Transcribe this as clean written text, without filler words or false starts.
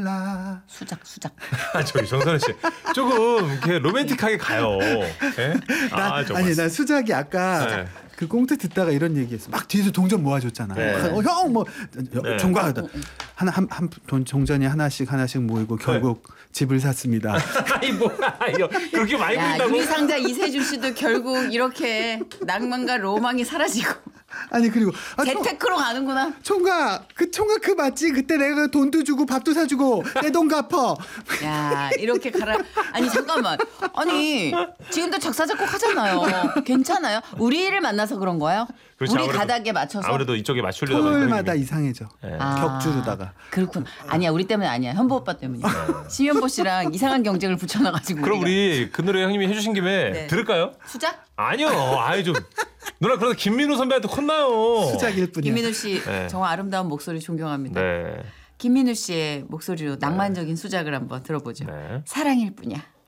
수작. 저기 정선우 씨 조금 이렇게 로맨틱하게 가요. 네? 아니 나 수작이 아까 네. 그 꽁트 듣다가 이런 얘기했어. 막 뒤에서 동전 모아줬잖아. 네. 형 뭐 네. 종가하다 한 동전이 하나씩 모이고 결국 집을 샀습니다. 아이 뭐야 이거 그렇게 많이 야, 보인다고? 유리상자 이세준 씨도 결국 이렇게 낭만과 로망이 사라지고 아니 그리고 재테크로 가는구나. 총각 그 맞지? 그때 내가 돈도 주고 밥도 사주고 내 돈 갚어. 야, 이렇게 가라. 아니 잠깐만. 아니 지금도 적사적곡 하잖아요. 괜찮아요? 우리를 만나서 그런 거예요? 그렇지, 우리 아무래도- 가닥에 맞춰서. 아무래도 이쪽에 맞추려다 보니까 토요일마다 이상해져. 네. 격주로다가. 그렇군. 아니야 우리 때문에 아니야. 현보 오빠 때문이야. 심현보 씨랑 이상한 경쟁을 붙여놔가지고. 그럼 우리가. 우리 그 노래 형님이 해주신 김에 네. 들을까요? 수작? 아니요. 아이 좀 누나 그러다 김민우 선배한테 혼나요. 수작일 뿐이야. 김민우 씨 네. 정말 아름다운 목소리 존경합니다. 네. 김민우 씨의 목소리로 낭만적인 수작을 한번 들어보죠. 네. 사랑일 뿐이야.